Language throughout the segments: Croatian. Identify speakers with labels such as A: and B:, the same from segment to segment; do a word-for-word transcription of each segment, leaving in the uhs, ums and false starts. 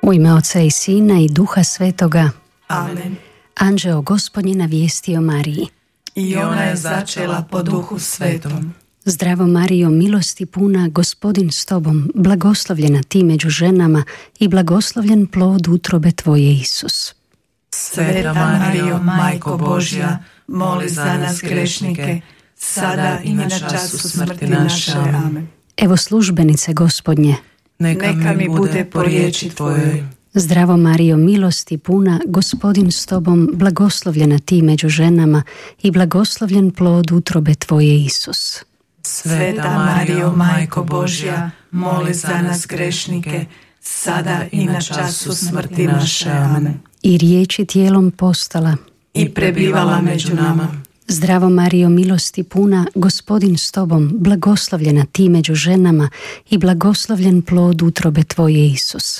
A: U ime Oca i Sina i Duha Svetoga.
B: Amen.
A: Anđeo Gospodnji navijestio Mariji.
B: I ona je začela po Duhu Svetom.
A: Zdravo Marijo, milosti puna, Gospodin s tobom, blagoslovljena ti među ženama i blagoslovljen plod utrobe tvoje, Isus.
B: Sveta Marijo, Majko Božja, moli za nas grešnike, sada i na času smrti naše. Amen.
A: Evo službenice Gospodnje,
B: Neka, Neka mi bude po riječi tvojoj.
A: Zdravo Marijo, milosti puna, Gospodin s tobom, blagoslovljena ti među ženama i blagoslovljen plod utrobe tvoje, Isus.
B: Sveta Marijo, Majko Božja, moli za nas grešnike, sada i na času smrti naše. Amen.
A: I riječi tijelom postala
B: i prebivala među nama.
A: Zdravo Marijo, milosti puna, Gospodin s tobom, blagoslovljena ti među ženama i blagoslovljen plod utrobe tvoje, Isus.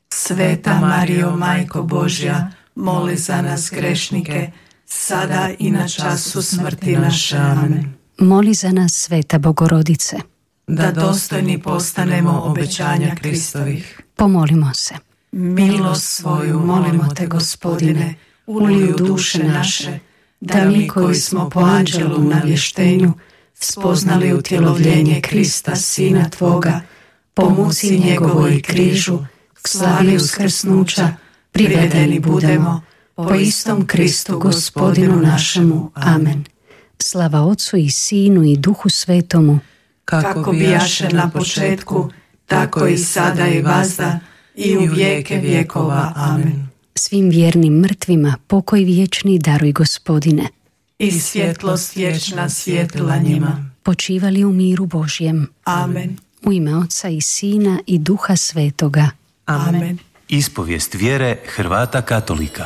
B: Sveta Marijo, Majko Božja, moli za nas grešnike, sada i na času smrti naše. Amen.
A: Moli za nas, Sveta Bogorodice,
B: da dostojni postanemo obećanja Kristovih.
A: Pomolimo se.
B: Milost svoju molimo te, Gospodine, ulij u duše naše, da mi koji smo po anđelovom navještenju spoznali utjelovljenje Krista, Sina Tvoga, po muci njegovoj i križu, k slavi uskrsnuća, privedeni budemo po istom Kristu Gospodinu našemu. Amen.
A: Slava Otcu i Sinu i Duhu Svetomu,
B: kako bijaše na početku, tako i sada i vazda, i u vijeke vjekova. Amen.
A: Svim vjernim mrtvima pokoj vječni daruj, Gospodine.
B: I svjetlost vječna svjetila njima.
A: Počivali u miru Božjem.
B: Amen.
A: U ime Oca i Sina i Duha Svetoga.
B: Amen.
C: Ispovijest vjere Hrvata katolika.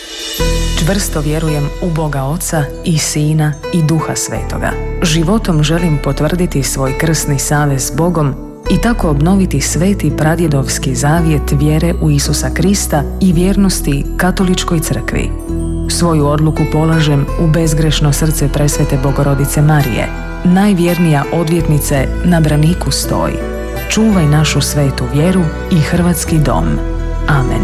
D: Čvrsto vjerujem u Boga Oca i Sina i Duha Svetoga. Životom želim potvrditi svoj krsni savez s Bogom i tako obnoviti sveti pradjedovski zavjet vjere u Isusa Krista i vjernosti katoličkoj crkvi. Svoju odluku polažem u bezgrešno srce presvete Bogorodice Marije. Najvjernija odvjetnice na braniku stoji. Čuvaj našu svetu vjeru i hrvatski dom. Amen.